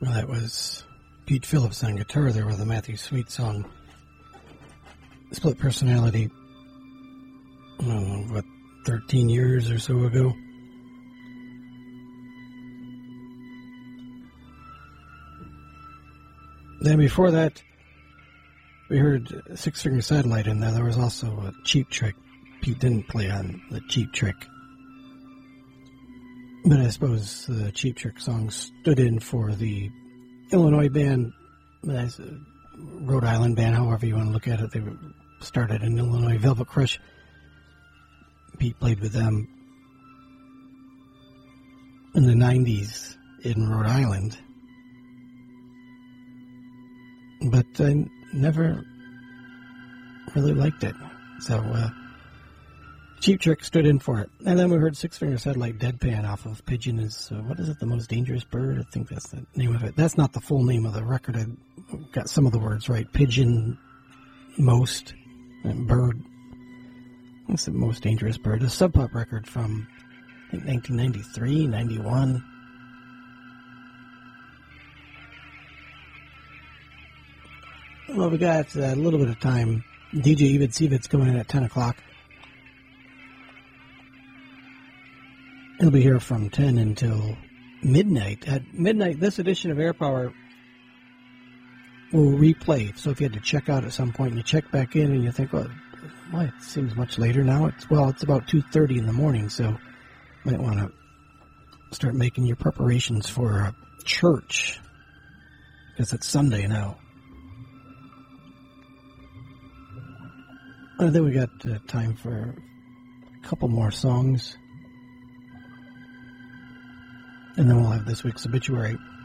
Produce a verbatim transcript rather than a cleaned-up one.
Well, that was Pete Phillips on guitar there with a Matthew Sweet song. Split Personality, oh, what, thirteen years or so ago? Then before that, we heard Six Finger Satellite in there. There was also a Cheap Trick. Pete didn't play on the Cheap Trick. But I suppose the Cheap Trick song stood in for the Illinois band, Rhode Island band, however you want to look at it. They started in Illinois, Velvet Crush. Pete played with them in the nineties in Rhode Island. But I never really liked it. So, uh, Cheap Trick stood in for it. And then we heard Six Finger Satellite Deadpan off of Pigeon is, uh, what is it, The Most Dangerous Bird? I think that's the name of it. That's not the full name of the record. I got some of the words right. Pigeon, Most, and Bird. That's the Most Dangerous Bird. A Sub Pop record from, I think, nineteen ninety-three, ninety-one. Well, we got a little bit of time. D J Evid Sievid's coming in at ten o'clock. He'll be here from ten until midnight. At midnight, this edition of Air Power will replay. So if you had to check out at some point and you check back in and you think, well, well it seems much later now. It's Well, it's about two thirty in the morning, so you might want to start making your preparations for uh, church, because it's Sunday now. I think we got uh, time for a couple more songs. And then we'll have this week's obituary.